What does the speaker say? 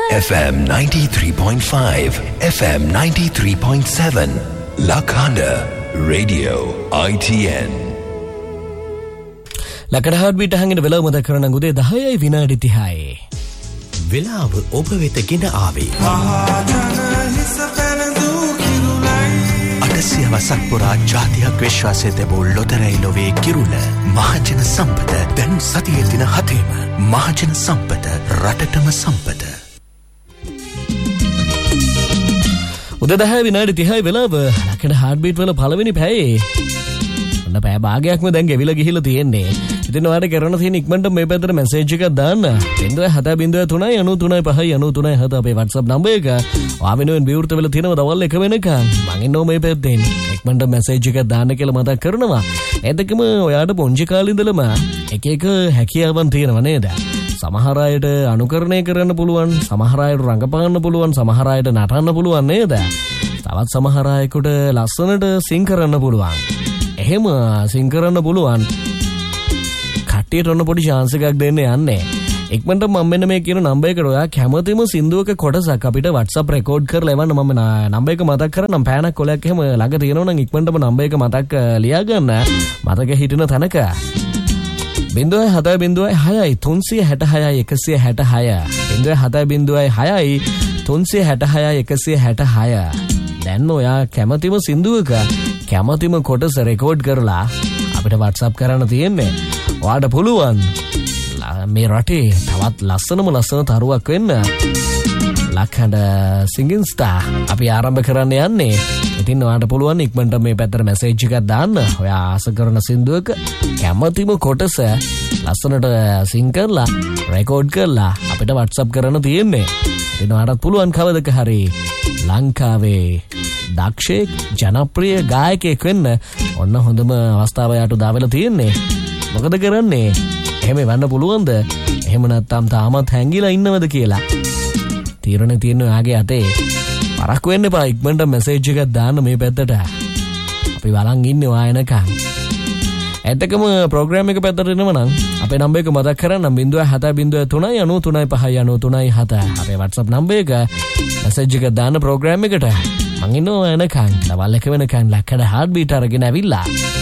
FM 93.5, FM 93.7, Lakhanda Radio ITN. ලකඩ හાર્ට්බීට් අහගෙන වෙලාව මතක් කරන උදේ 10යි විනාඩි 30යි. වෙලාව ඔබ වෙත ගෙන ආවේ. අටසියවසක් පුරා ජාතියක් විශ්වාසය තිබූ ලොතරැයි ලොවේ කිරුළ මහජන සම්පත දැන් සතියේ දින 7ම මහජන සම්පත රටටම සම්පත. උදේ 10යි විනාඩි 30යි වෙලාව ලකඩ හાર્ට්බීට් වල පළවෙනි පැයේ අන්න පැය භාගයක්ම දැන් ගෙවිලා ගිහිල්ලා තියෙන්නේ. ඉතින් ඔයාලට කරන්න තියෙන ඉක්මනට මේ පැත්තට මැසේජ් එකක් දාන්න 0703935993 අපේ WhatsApp නම්බර් එක. ඔයා වෙනුවෙන් විවෘත වෙලා තියෙනවා දවල් 1 වෙනකන්. මං ඉන්නෝ මේ පැත්තෙන්. ඉක්මනට මැසේජ් එකක් දාන්න කියලා මතක් කරනවා. ඒකම ඔයාලට පොන්ජි කාලේ ඉඳලම එක එක හැකියාවන් තියෙනවා නේද? සමහර අයට අනුකරණය කරන්න පුළුවන්, සමහර අයට රඟපාන්න පුළුවන්, සමහර අයට නටන්න පුළුවන් නේද? තවත් සමහර අයෙකුට ලස්සනට සිං කරන්න පුළුවන්. එහෙම සිං කරන්න පුළුවන්. කට්ටියට ඔන්න පොඩි chance එකක් දෙන්න යන්නේ. ඉක්මනට මම මෙන්න මේ කියන නම්බර් එකට ඔයා කැමතිම සින්දුවක කොටසක් අපිට WhatsApp රෙකෝඩ් කරලා එවන්න. මම නම්බර් එක මතක් කරනම් පෑනක් කොලයක් එහෙම ළඟ තියෙනවා නම් ඉක්මනටම නම්බර් එක මතක් ලියා ගන්න. මතක හිටින තැනක 0706යි 366යි 166 0706යි 366යි 166. දැන් ඔයා කැමතිම සින්දුවක කැමතිම කොටස රෙකෝඩ් කරලා අපිට WhatsApp කරන්න තියෙන්නේ. ඔයාට පුළුවන් මේ රටේ තවත් ලස්සන තරුවක් වෙන්න. ලක්හඬ සිංගින් ස්ටාර් අපි ආරම්භ කරන්න යන්නේ. ඉතින් ඔයාට පුළුවන් ඉක්මනට මේ පැත්තට මැසේජ් එකක් දාන්න. ඔයා ආස කරන සින්දුවක කැමතිම කොටස ලස්සනට සිං කරලා රෙකෝඩ් කරලා අපිට WhatsApp කරන්න තියෙන්නේ. ඉතින් ඔයාට පුළුවන් කවදක හරි ලංකාවේ දක්ෂයෙක් ජනප්‍රිය ගායකයෙක් වෙන්න ඔන්න හොඳම අවස්ථාව යාට දාවෙලා තියෙන්නේ. මොකද කරන්නේ? එහෙම වෙන්න පුළුවන්ද? එහෙම නැත්නම් තාමත් හැංගිලා ඉන්නවද කියලා? තීරණේ තියෙන ඔයාගේ අතේ. පරක්කු වෙන්න එපා. ඉක්මනට මැසේජ් එකක් දාන්න මේ පැත්තට. අපි බලන් ඉන්නේ ඔයා එනකන්. ඇත්තකම ප්‍රෝග්‍රෑම් එක පැත්තට එනවා නම් අපේ නම්බර් එක මතක් කරගන්න 0703939397 අපේ WhatsApp නම්බර් එක මැසේජ් එක දාන්න ප්‍රෝග්‍රෑම් එකට. මං ඉන්නවා එනකන් දවල් 1 වෙනකන් ලක්කඩ හાર્ට්බීට් අරගෙන ඇවිල්ලා